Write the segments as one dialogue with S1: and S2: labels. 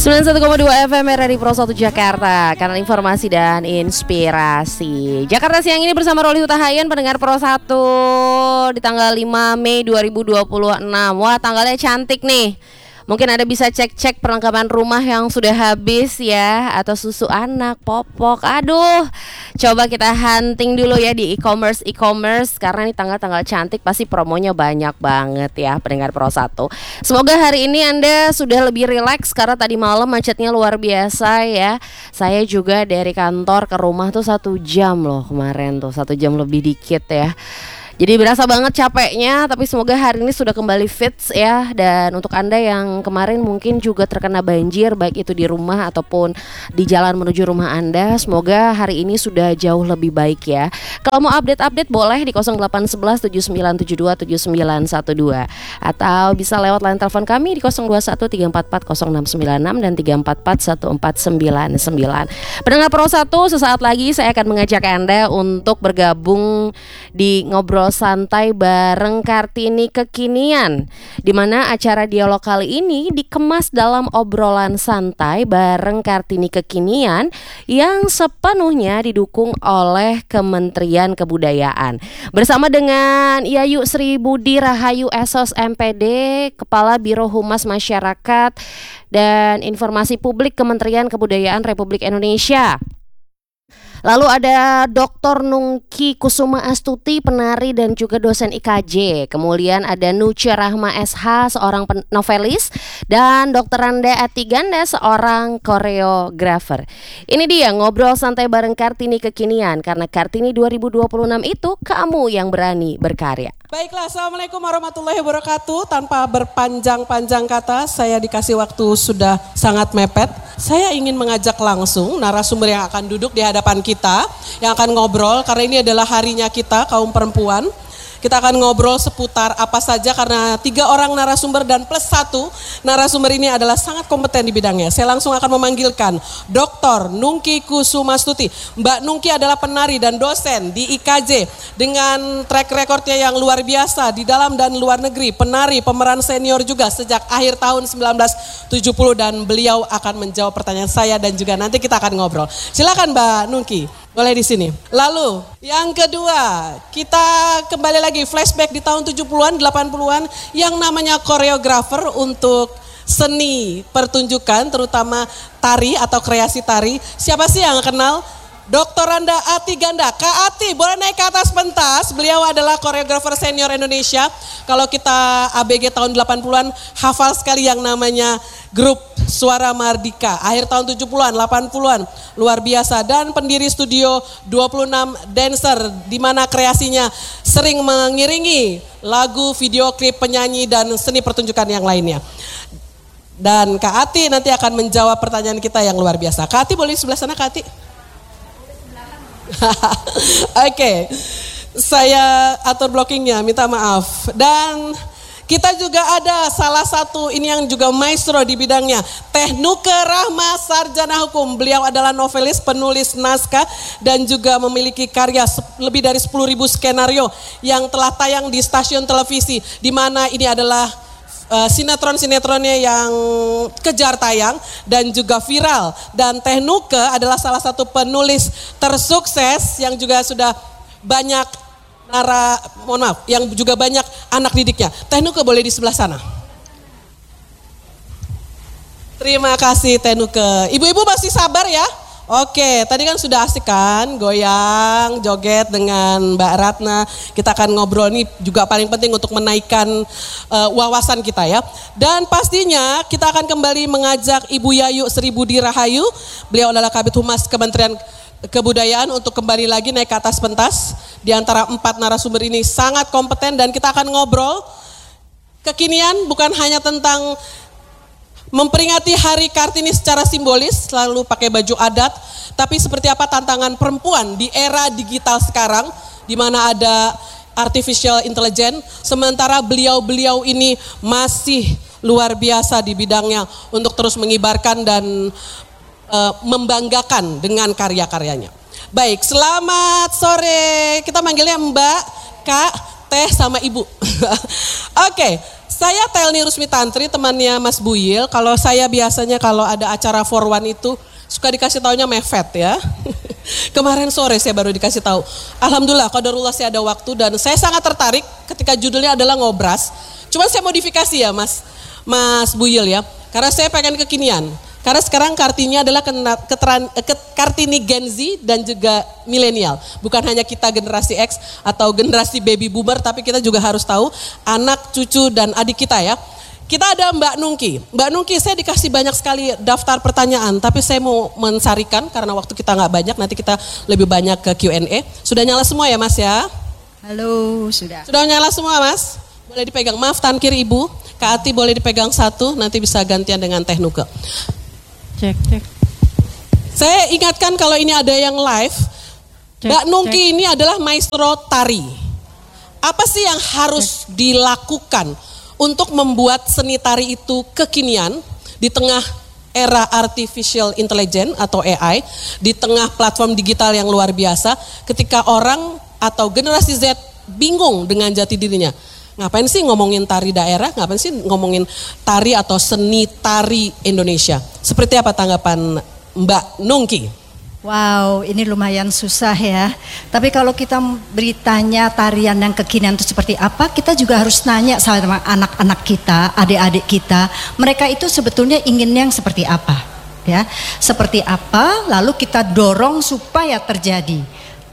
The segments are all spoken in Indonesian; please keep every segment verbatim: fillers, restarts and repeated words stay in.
S1: sembilan puluh satu koma dua F M R R I Pro satu Jakarta, kanal informasi dan inspirasi. Jakarta siang ini bersama Roli Hutahayan, pendengar Pro satu di tanggal lima Mei dua ribu dua puluh enam. Wah, tanggalnya cantik nih. Mungkin Anda bisa cek-cek perlengkapan rumah yang sudah habis ya, atau susu anak, popok. Aduh, coba kita hunting dulu ya di e-commerce e-commerce karena ini tanggal-tanggal cantik pasti promonya banyak banget ya, pendengar Pro satu. Semoga hari ini Anda sudah lebih rileks karena tadi malam macetnya luar biasa ya. Saya juga dari kantor ke rumah tuh satu jam loh kemarin tuh, satu jam lebih dikit ya. Jadi berasa banget capeknya, tapi semoga hari ini sudah kembali fit ya. Dan untuk Anda yang kemarin mungkin juga terkena banjir, baik itu di rumah ataupun di jalan menuju rumah Anda, semoga hari ini sudah jauh lebih baik ya. Kalau mau update-update boleh di nol delapan satu satu tujuh sembilan tujuh dua tujuh sembilan satu dua, atau bisa lewat line telepon kami di nol dua satu tiga empat empat nol enam sembilan enam dan tiga empat empat satu empat sembilan sembilan. Pendengar Pro satu, sesaat lagi saya akan mengajak Anda untuk bergabung di Ngobrol Santai bareng Kartini Kekinian, di mana acara dialog kali ini dikemas dalam obrolan santai bareng Kartini Kekinian yang sepenuhnya didukung oleh Kementerian Kebudayaan. Bersama dengan Yayu Sri Budi Rahayu S O S M P D, Kepala Biro Humas Masyarakat dan Informasi Publik Kementerian Kebudayaan Republik Indonesia. Lalu ada Doktor Nungki Kusuma Astuti, penari dan juga dosen I K J. Kemudian ada Nuce Rahma S H, seorang novelis, dan Dokter Randa Atiganda, seorang koreografer. Ini dia ngobrol santai bareng Kartini Kekinian, karena Kartini dua ribu dua puluh enam itu kamu yang berani berkarya.
S2: Baiklah, Assalamualaikum warahmatullahi wabarakatuh. Tanpa berpanjang-panjang kata, saya dikasih waktu sudah sangat mepet. Saya ingin mengajak langsung narasumber yang akan duduk di hadapan kita, yang akan ngobrol, karena ini adalah harinya kita, kaum perempuan. Kita akan ngobrol seputar apa saja karena tiga orang narasumber dan plus satu narasumber ini adalah sangat kompeten di bidangnya. Saya langsung akan memanggilkan Doktor Nungki Kusuma Astuti. Mbak Nungki adalah penari dan dosen di I K J dengan track recordnya yang luar biasa di dalam dan luar negeri. Penari, pemeran senior juga sejak akhir tahun sembilan belas tujuh puluh, dan beliau akan menjawab pertanyaan saya dan juga nanti kita akan ngobrol. Silakan Mbak Nungki. Boleh di sini. Lalu yang kedua, kita kembali lagi flashback di tahun tujuh puluhan, delapan puluhan yang namanya koreografer untuk seni pertunjukan, terutama tari atau kreasi tari. Siapa sih yang kenal? Doktor Randa Atiganda. Kak Ati, boleh naik ke atas pentas. Beliau adalah koreografer senior Indonesia. Kalau kita A B G tahun delapan puluhan, hafal sekali yang namanya grup Suara Mardika. Akhir tahun tujuh puluhan, delapan puluhan, luar biasa. Dan pendiri studio dua puluh enam Dancer, di mana kreasinya sering mengiringi lagu, video klip, penyanyi, dan seni pertunjukan yang lainnya. Dan Kak Ati nanti akan menjawab pertanyaan kita yang luar biasa. Kak Ati boleh di sebelah sana, Kak Ati? Oke, okay. Saya atur blockingnya, minta maaf. Dan kita juga ada salah satu ini yang juga maestro di bidangnya, Teh Nuke Rahma, sarjana hukum. Beliau adalah novelis, penulis naskah, dan juga memiliki karya lebih dari sepuluh ribu skenario yang telah tayang di stasiun televisi, di mana ini adalah Uh, sinetron-sinetronnya yang kejar tayang dan juga viral. Dan Teh Nuke adalah salah satu penulis tersukses yang juga sudah banyak nara, mohon maaf, yang juga banyak anak didiknya. Teh Nuke boleh di sebelah sana. Terima kasih Teh Nuke. Ibu-ibu masih sabar ya? Oke, tadi kan sudah asik kan, goyang, joget dengan Mbak Ratna. Kita akan ngobrol, ini juga paling penting untuk menaikkan uh, wawasan kita ya. Dan pastinya kita akan kembali mengajak Ibu Yayu Sri Budi Rahayu. Beliau adalah Kabid Humas Kementerian Kebudayaan untuk kembali lagi naik ke atas pentas. Di antara empat narasumber ini sangat kompeten dan kita akan ngobrol kekinian, bukan hanya tentang memperingati Hari Kartini secara simbolis, selalu pakai baju adat, tapi seperti apa tantangan perempuan di era digital sekarang, di mana ada artificial intelligence, sementara beliau-beliau ini masih luar biasa di bidangnya untuk terus mengibarkan dan uh, membanggakan dengan karya-karyanya. Baik, selamat sore. Kita manggilnya Mbak, Kak, teh sama ibu. Oke, saya Telni Rusmi Tantri, temannya Mas Buyil. Kalau saya biasanya kalau ada acara for one itu suka dikasih taunya mepet ya. Kemarin sore saya baru dikasih tahu. Alhamdulillah, qadarullah saya ada waktu dan saya sangat tertarik ketika judulnya adalah ngobras. Cuma saya modifikasi ya Mas, Mas Buyil ya. Karena saya pengen kekinian. Karena sekarang Kartini adalah keteran, ke, Kartini Gen Z dan juga milenial. Bukan hanya kita generasi X atau generasi baby boomer, tapi kita juga harus tahu anak, cucu, dan adik kita ya. Kita ada Mbak Nungki. Mbak Nungki, saya dikasih banyak sekali daftar pertanyaan, tapi saya mau mensarikan karena waktu kita nggak banyak, nanti kita lebih banyak ke Q and A. Sudah nyala semua ya Mas ya?
S3: Halo, sudah.
S2: Sudah nyala semua Mas? Boleh dipegang, maaf tan kiri Ibu. Kak Ati boleh dipegang satu, nanti bisa gantian dengan Teh Nuke.
S3: Cek, cek.
S2: Saya ingatkan kalau ini ada yang live, cek, Mbak Nungki cek. Ini adalah maestro tari. Apa sih yang harus cek. dilakukan untuk membuat seni tari itu kekinian di tengah era artificial intelligence atau A I, di tengah platform digital yang luar biasa, ketika orang atau generasi Z bingung dengan jati dirinya. Ngapain sih ngomongin tari daerah, ngapain sih ngomongin tari atau seni tari Indonesia. Seperti apa tanggapan Mbak Nungki?
S3: Wow, ini lumayan susah ya. Tapi kalau kita beritanya tarian yang kekinian itu seperti apa, kita juga harus nanya sama anak-anak kita, adik-adik kita. Mereka itu sebetulnya ingin yang seperti apa? Ya, seperti apa, lalu kita dorong supaya terjadi.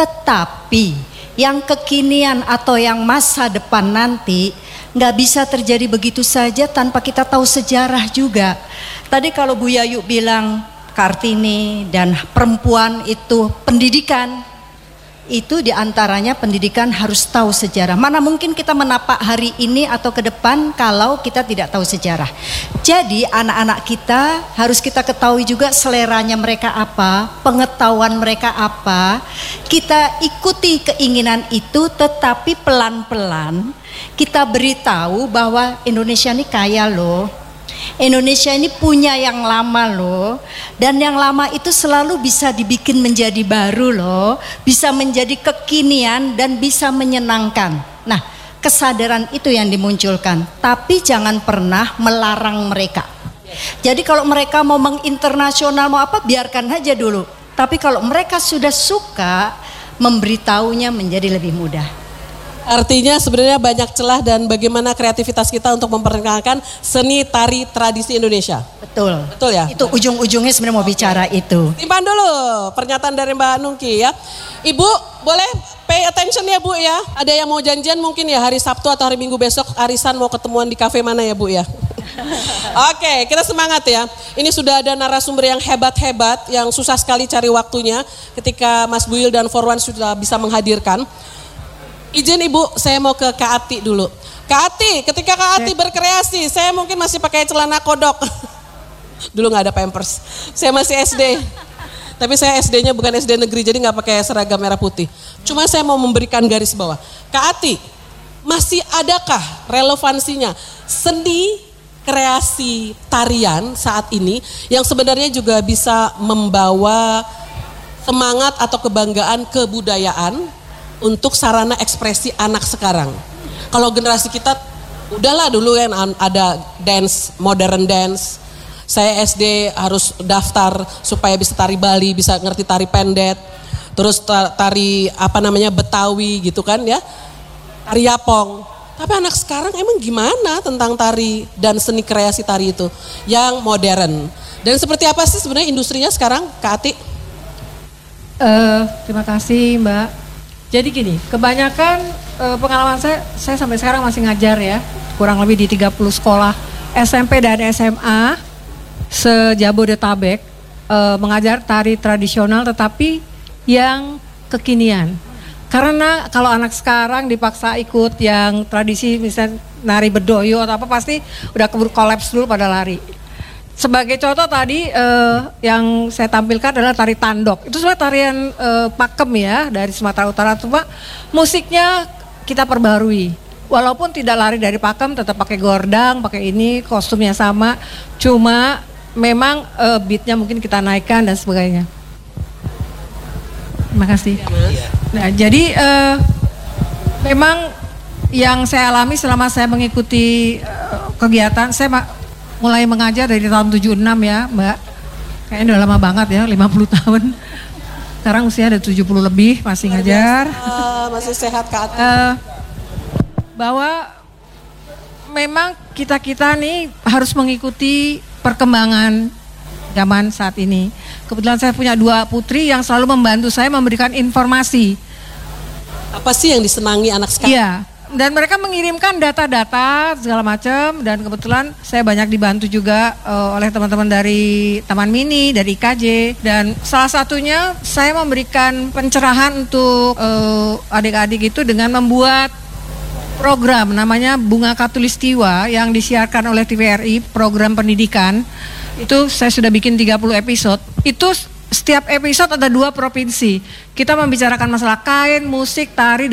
S3: Tetapi yang kekinian atau yang masa depan nanti nggak bisa terjadi begitu saja tanpa kita tahu sejarah juga. Tadi kalau Bu Yayu bilang Kartini dan perempuan itu pendidikan, itu diantaranya pendidikan harus tahu sejarah. Mana mungkin kita menapak hari ini atau ke depan kalau kita tidak tahu sejarah. Jadi anak-anak kita harus kita ketahui juga seleranya mereka apa, pengetahuan mereka apa. Kita ikuti keinginan itu, tetapi pelan-pelan kita beritahu bahwa Indonesia ini kaya loh. Indonesia ini punya yang lama loh, dan yang lama itu selalu bisa dibikin menjadi baru loh, bisa menjadi kekinian dan bisa menyenangkan. Nah, kesadaran itu yang dimunculkan, tapi jangan pernah melarang mereka. Jadi kalau mereka mau menginternasional mau apa, biarkan aja dulu. Tapi kalau mereka sudah suka, memberitahunya menjadi lebih mudah.
S2: Artinya sebenarnya banyak celah dan bagaimana kreativitas kita untuk memperkenalkan seni tari tradisi Indonesia.
S3: Betul.
S2: Betul ya?
S3: Itu ujung-ujungnya sebenarnya mau bicara itu.
S2: Simpan dulu pernyataan dari Mbak Nungki ya. Ibu boleh pay attention ya Bu ya. Ada yang mau janjian mungkin ya hari Sabtu atau hari Minggu besok arisan mau ketemuan di kafe mana ya Bu ya. Oke, kita semangat ya. Ini sudah ada narasumber yang hebat-hebat, yang susah sekali cari waktunya ketika Mas Buyil dan Forwan sudah bisa menghadirkan. Izin Ibu, saya mau ke Kak Ati dulu. Kak Ati, ketika Kak Ati berkreasi, saya mungkin masih pakai celana kodok. Dulu nggak ada Pampers. Saya masih S D. Tapi saya S D-nya bukan S D negeri, jadi nggak pakai seragam merah putih. Cuma saya mau memberikan garis bawah. Kak Ati, masih adakah relevansinya seni kreasi tarian saat ini yang sebenarnya juga bisa membawa semangat atau kebanggaan kebudayaan untuk sarana ekspresi anak sekarang? Kalau generasi kita udahlah dulu kan ada dance, modern dance. Saya S D harus daftar supaya bisa tari Bali, bisa ngerti tari pendet. Terus tari apa namanya Betawi gitu kan ya. Tari Yapong. Tapi anak sekarang emang gimana tentang tari dan seni kreasi tari itu yang modern? Dan seperti apa sih sebenarnya industrinya sekarang, Kak Ati?
S4: Uh, terima kasih Mbak. Jadi gini, kebanyakan uh, pengalaman saya, saya sampai sekarang masih ngajar ya, kurang lebih di tiga puluh sekolah S M P dan S M A se-Jabodetabek, uh, mengajar tari tradisional tetapi yang kekinian. Karena kalau anak sekarang dipaksa ikut yang tradisi misalnya nari bedoyo atau apa, pasti udah keburu kolaps dulu pada lari. Sebagai contoh tadi eh, yang saya tampilkan adalah tari tandok. Itu sebenarnya tarian eh, pakem ya dari Sumatera Utara. Cuma musiknya kita perbarui. Walaupun tidak lari dari pakem, tetap pakai gordang, pakai ini, kostumnya sama. Cuma memang eh, beatnya mungkin kita naikkan dan sebagainya. Terima kasih. Nah, jadi eh, memang yang saya alami selama saya mengikuti uh, kegiatan, saya ma- mulai mengajar dari tahun tujuh puluh enam ya Mbak. Kayaknya udah lama banget ya, lima puluh tahun. Sekarang usia ada tujuh puluh lebih, masih ngajar.
S2: Uh, masih sehat Kak Ati.
S4: Uh, bahwa memang kita-kita nih harus mengikuti perkembangan zaman saat ini. Kebetulan saya punya dua putri yang selalu membantu saya memberikan informasi.
S2: Apa sih yang disenangi anak sekarang?
S4: Iya. Dan mereka mengirimkan data-data segala macam, dan kebetulan saya banyak dibantu juga uh, oleh teman-teman dari Taman Mini, dari I K J, dan salah satunya saya memberikan pencerahan untuk uh, adik-adik itu dengan membuat program namanya Bunga Katulistiwa yang disiarkan oleh T V R I, program pendidikan. Itu saya sudah bikin tiga puluh episode. Itu setiap episode ada dua provinsi. Kita membicarakan masalah kain, musik, tari,